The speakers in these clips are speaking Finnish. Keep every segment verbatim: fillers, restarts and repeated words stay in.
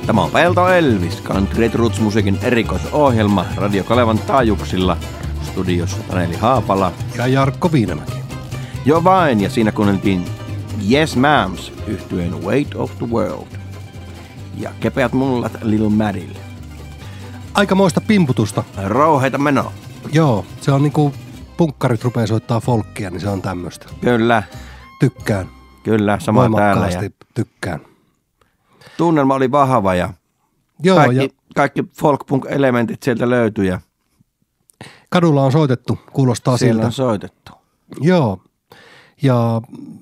Tämä on Pelto Elvis, Country Roots-musiikin erikoisohjelma Radio Kalevan taajuuksilla. Studiossa Taneli Haapala ja Jarkko Viinamäki. Jo vain, ja siinä kuunneltiin Yes Ma'ams yhtyeen Weight of the World ja Kepeät mullat Little Maddille. Aikamoista pimputusta. Rouheita menoa. Joo, se on niinku punkkarit rupeaa soittaa folkkia, niin se on tämmöistä. Kyllä. Tykkään. Kyllä, sama täällä. Ja tykkään. Tunnelma oli vahva ja, Joo, kaikki, ja kaikki folk-punk-elementit sieltä löytyi. Ja kadulla on soitettu, kuulostaa siellä siltä. on soitettu. Joo, ja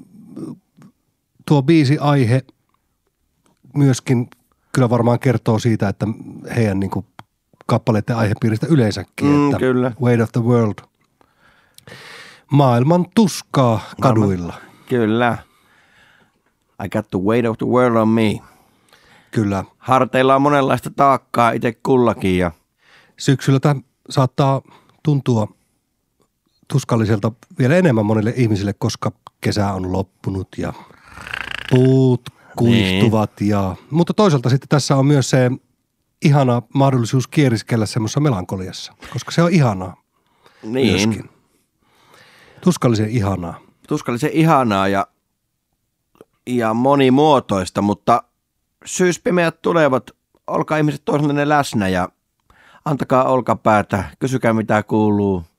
tuo biisi-aihe myöskin kyllä varmaan kertoo siitä, että heidän niin kuin kappaleiden aihepiiristä yleensäkin, Mm, että kyllä. Weight of the World. Maailman tuskaa kaduilla. Kyllä. I got the weight of the world on me. Kyllä. Harteilla on monenlaista taakkaa itse kullakin. Ja Syksyllä tämä saattaa tuntua tuskalliselta vielä enemmän monille ihmisille, koska kesä on loppunut ja puut kuihtuvat. Niin. Ja, mutta toisaalta sitten tässä on myös se ihana mahdollisuus kieriskellä semmoisessa melankoliassa, koska se on ihanaa niin. myöskin. Tuskallisen ihanaa. Tuskallisen ihanaa ja, ja monimuotoista, mutta syyspimeät tulevat. Olkaa ihmiset toisaalta läsnä ja antakaa olkapäätä, kysykää mitä kuuluu.